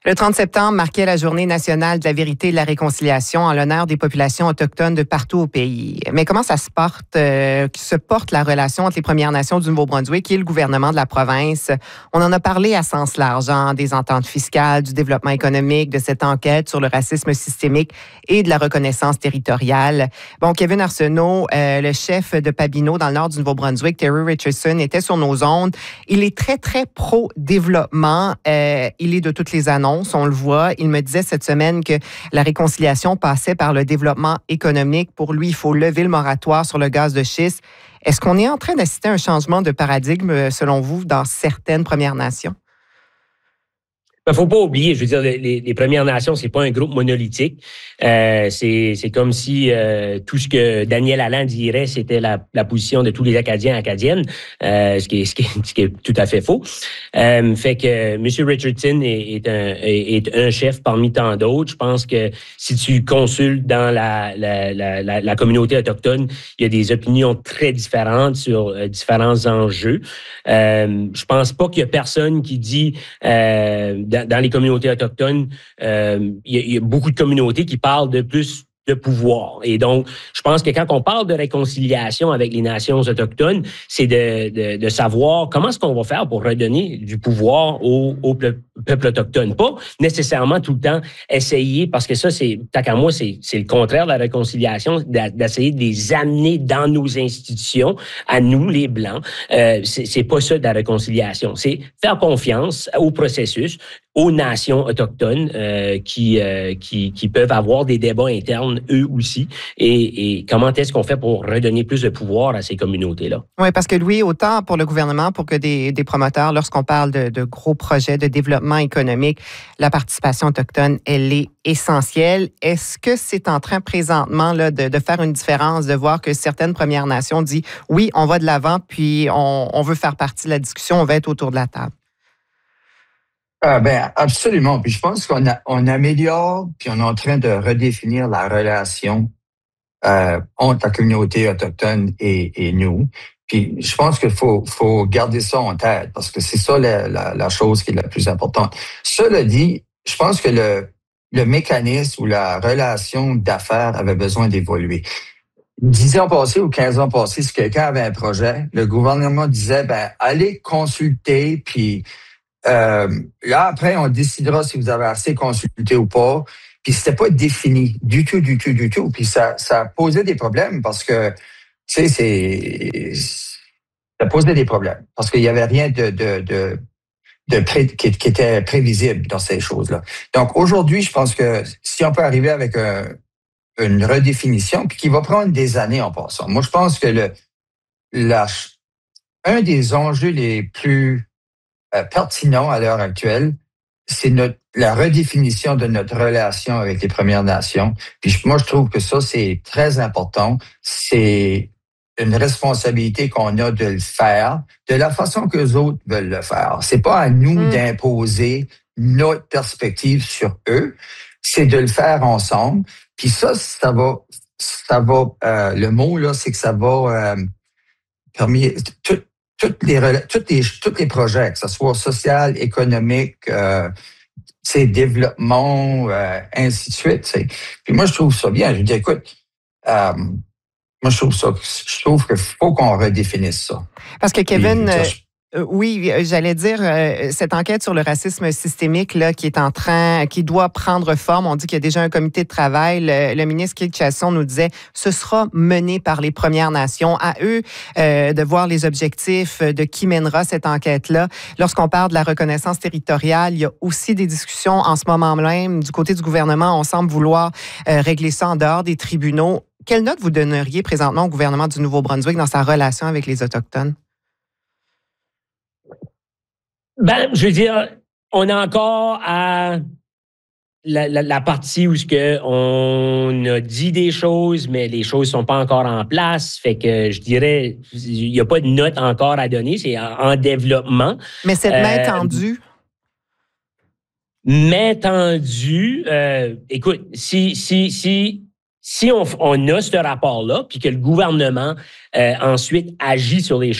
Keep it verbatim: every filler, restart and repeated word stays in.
Le trente septembre marquait la Journée nationale de la vérité et de la réconciliation en l'honneur des populations autochtones de partout au pays. Mais comment ça se porte, euh, se porte la relation entre les Premières Nations du Nouveau-Brunswick et le gouvernement de la province? On en a parlé à sens large, hein, des ententes fiscales, du développement économique, de cette enquête sur le racisme systémique et de la reconnaissance territoriale. Bon, Kevin Arsenault, euh, le chef de Pabineau dans le nord du Nouveau-Brunswick, Terry Richardson, était sur nos ondes. Il est très, très pro-développement. Euh, il est de toutes les annonces. On le voit. Il me disait cette semaine que la réconciliation passait par le développement économique. Pour lui, il faut lever le moratoire sur le gaz de schiste. Est-ce qu'on est en train d'assister à un changement de paradigme, selon vous, dans certaines Premières Nations? Il ne faut pas oublier, je veux dire, les, les Premières Nations, c'est pas un groupe monolithique. Euh, c'est, c'est comme si euh, tout ce que Daniel Allan dirait, c'était la, la position de tous les Acadiens et Acadiennes, euh, ce, qui est, ce, qui est, ce qui est tout à fait faux. Euh, fait que M. Richardson est, est, un, est un chef parmi tant d'autres. Je pense que si tu consultes dans la, la, la, la, la communauté autochtone, il y a des opinions très différentes sur euh, différents enjeux. Euh, je pense pas qu'il y a personne qui dit... Euh, dans les communautés autochtones, euh, il, y a, il y a beaucoup de communautés qui parlent de plus de pouvoir. Et donc, je pense que quand on parle de réconciliation avec les nations autochtones, c'est de, de, de savoir comment est-ce qu'on va faire pour redonner du pouvoir au, au peuple autochtone. Pas nécessairement tout le temps essayer, parce que ça, c'est, tant qu'à moi, c'est, c'est le contraire de la réconciliation, d'essayer de les amener dans nos institutions, à nous, les Blancs. Euh, c'est, c'est pas ça de la réconciliation. C'est faire confiance au processus, aux nations autochtones euh, qui, euh, qui, qui peuvent avoir des débats internes eux aussi. Et, et comment est-ce qu'on fait pour redonner plus de pouvoir à ces communautés-là? Oui, parce que Louis, autant pour le gouvernement, pour que des, des promoteurs, lorsqu'on parle de, de gros projets de développement économique, la participation autochtone, elle est essentielle. Est-ce que c'est en train présentement là, de, de faire une différence, de voir que certaines Premières Nations disent oui, on va de l'avant, puis on, on veut faire partie de la discussion, on va être autour de la table? Ah ben absolument. Puis je pense qu'on a, on améliore, puis on est en train de redéfinir la relation euh, entre la communauté autochtone et, et nous. Puis je pense qu'il faut, faut garder ça en tête parce que c'est ça la, la, la chose qui est la plus importante. Cela dit, je pense que le, le mécanisme ou la relation d'affaires avait besoin d'évoluer. dix ans passés ou quinze ans passés, si quelqu'un avait un projet, le gouvernement disait, ben allez consulter, puis Euh, là, après, on décidera si vous avez assez consulté ou pas. Puis c'était pas défini du tout, du tout, du tout. Puis ça, ça posait des problèmes parce que, tu sais, c'est, ça posait des problèmes parce qu'il y avait rien de, de, de, de pré, qui, qui était prévisible dans ces choses-là. Donc aujourd'hui, je pense que si on peut arriver avec un, une redéfinition, puis qui va prendre des années en passant. Moi, je pense que le, la, un des enjeux les plus Euh, pertinent à l'heure actuelle, c'est notre, la redéfinition de notre relation avec les Premières Nations. Puis je, moi, je trouve que ça, c'est très important. C'est une responsabilité qu'on a de le faire de la façon que les autres veulent le faire. C'est pas à nous mmh. d'imposer notre perspective sur eux, c'est de le faire ensemble. Puis ça, ça va, ça va. Euh, le mot là, c'est que ça va euh, permettre tout. Toutes les, toutes les, tous les projets, que ce soit social, économique, euh, développement, euh, ainsi de suite. T'sais. Puis moi, je trouve ça bien. Je dis, écoute, euh, moi, je trouve ça, je trouve qu'il faut qu'on redéfinisse ça. Parce que Kevin, Puis, euh, euh, oui, j'allais dire, euh, cette enquête sur le racisme systémique là, qui est en train, qui doit prendre forme, on dit qu'il y a déjà un comité de travail. Le, le ministre Keith Chiasson nous disait, ce sera mené par les Premières Nations. À eux euh, de voir les objectifs de qui mènera cette enquête-là. Lorsqu'on parle de la reconnaissance territoriale, il y a aussi des discussions en ce moment même. Du côté du gouvernement, on semble vouloir euh, régler ça en dehors des tribunaux. Quelle note vous donneriez présentement au gouvernement du Nouveau-Brunswick dans sa relation avec les Autochtones? Ben, je veux dire, on a encore à la, la, la partie où ce que on a dit des choses, mais les choses sont pas encore en place. Fait que je dirais, il n'y a pas de note encore à donner, c'est en, en développement. Mais cette main euh, tendue? Main tendue, euh, écoute, si, si, si, si on, on a ce rapport-là, puis que le gouvernement euh, ensuite agit sur les choses,